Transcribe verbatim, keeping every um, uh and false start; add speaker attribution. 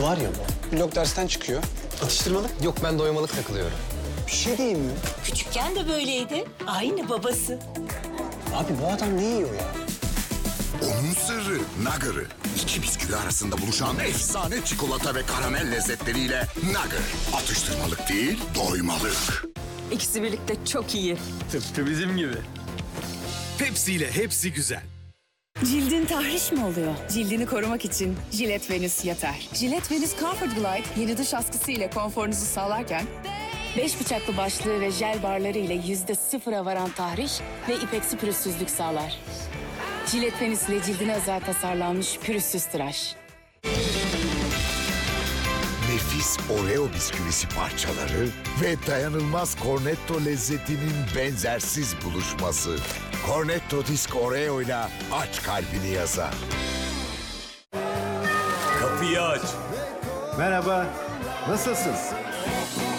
Speaker 1: Bu var ya bu. Blok dersten çıkıyor. Atıştırmalık.
Speaker 2: Yok, ben doymalık takılıyorum.
Speaker 1: Bir şey de yemiyor.
Speaker 3: Küçükken de böyleydi. Aynı babası.
Speaker 1: Abi bu adam ne yiyor ya?
Speaker 4: Onun sırrı Nugger'ı. İki bisküvi arasında buluşan efsane çikolata ve karamel lezzetleriyle Nugger. Atıştırmalık değil, doymalık.
Speaker 5: İkisi birlikte çok iyi.
Speaker 6: Tıpkı bizim gibi.
Speaker 7: Pepsi ile hepsi güzel.
Speaker 8: Cildin tahriş mi oluyor? Cildini korumak için Gillette Venus yeter. Gillette Venus Comfort Glide yeni duş askısı ile konforunuzu sağlarken beş bıçaklı başlığı ve jel barları ile yüzde sıfıra varan tahriş ve ipeksi pürüzsüzlük sağlar. Gillette Venus ile cildine özel tasarlanmış pürüzsüz tıraş.
Speaker 4: Nefis Oreo bisküvisi parçaları ve dayanılmaz Cornetto lezzetinin benzersiz buluşması. Cornetto Disk Oreo ile aç kalbini yaza.
Speaker 7: Kapıyı aç.
Speaker 6: Merhaba. Nasılsın?